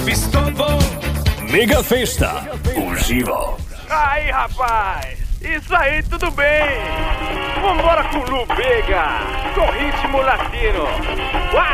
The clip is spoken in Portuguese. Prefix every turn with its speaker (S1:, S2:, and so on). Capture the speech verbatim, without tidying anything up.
S1: Mega Festa, uživo.
S2: Aí, rapaz, isso aí tudo bem. Vambora com Lu Vega, com ritmo latino. Uau!